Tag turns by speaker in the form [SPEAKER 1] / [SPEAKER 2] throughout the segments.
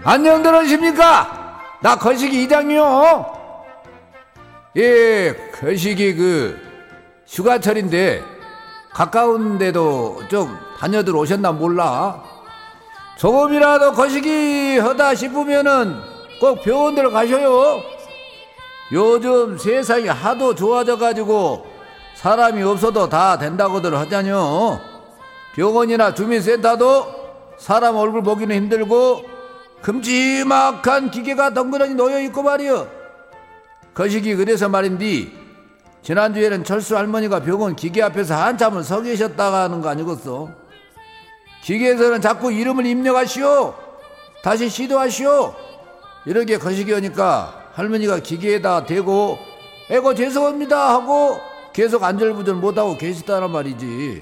[SPEAKER 1] 안녕들 하십니까? 나 거시기 이장이요. 예, 거시기 휴가철인데 가까운데도 좀 다녀들 오셨나 몰라. 조금이라도 거시기 하다 싶으면은 꼭 병원들 가셔요. 요즘 세상이 하도 좋아져가지고 사람이 없어도 다 된다고들 하자뇨. 병원이나 주민센터도 사람 얼굴 보기는 힘들고 큼지막한 기계가 덩그러니 놓여있고 말이여. 거시기 그래서 말인데 지난주에는 철수 할머니가 병원 기계 앞에서 한참을 서 계셨다가 하는 거 아니겠어? 기계에서는 자꾸 이름을 입력하시오. 다시 시도하시오. 이렇게 거시기 하니까 할머니가 기계에다 대고 에고 죄송합니다 하고 계속 안절부절 못하고 계시다는 말이지.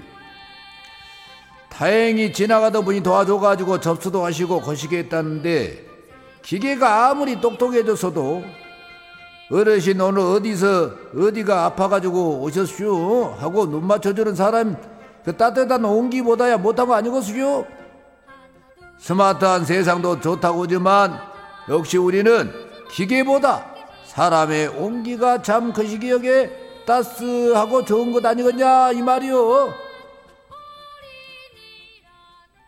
[SPEAKER 1] 다행히 지나가다 분이 도와줘가지고 접수도 하시고 거시기 했다는데 기계가 아무리 똑똑해졌어도 어르신 오늘 어디가 아파가지고 오셨슈 하고 눈 맞춰주는 사람 그 따뜻한 온기보다야 못한 거 아니겠슈? 스마트한 세상도 좋다고 하지만 역시 우리는 기계보다 사람의 온기가 참 거시기역에 따스하고 좋은 것 아니겠냐 이 말이요.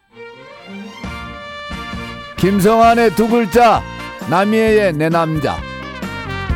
[SPEAKER 1] 김성환의 두 글자, 남이의 내 남자.